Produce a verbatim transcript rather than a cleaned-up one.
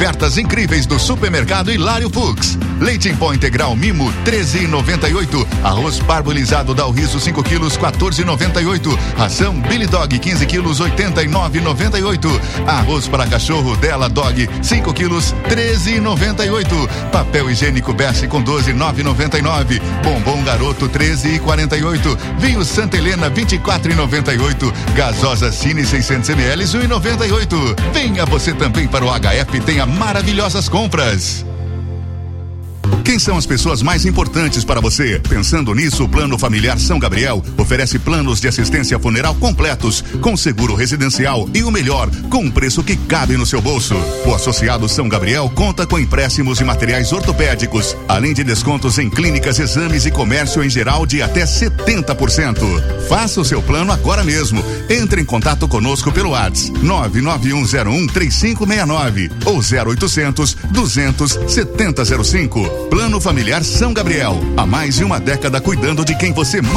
ofertas incríveis do supermercado Hilário Fux. Leite em pó integral Mimo treze e noventa e oito. Arroz parbolizado Dal Riso cinco quilos quatorze e noventa e oito. Ração Billy Dog quinze quilos oitenta e nove e noventa e oito. Arroz para cachorro Della Dog cinco quilos treze e noventa e oito. Papel higiênico Best com doze e nove e noventa e nove. Bombom Garoto treze e quarenta e oito. Vinho Santa Helena vinte e quatro e noventa e oito. Gasosa Cine seiscentos mililitros um e noventa e oito. Venha você também para o H F e tenha maravilhosas compras. Quem são as pessoas mais importantes para você? Pensando nisso, o Plano Familiar São Gabriel oferece planos de assistência funeral completos, com seguro residencial e o melhor, com um preço que cabe no seu bolso. O associado São Gabriel conta com empréstimos e materiais ortopédicos, além de descontos em clínicas, exames e comércio em geral de até setenta por cento. Faça o seu plano agora mesmo. Entre em contato conosco pelo WhatsApp nove nove um zero um três cinco seis nove ou zero oitocentos duzentos setenta zero cinco. Plano Familiar São Gabriel. Há mais de uma década cuidando de quem você mais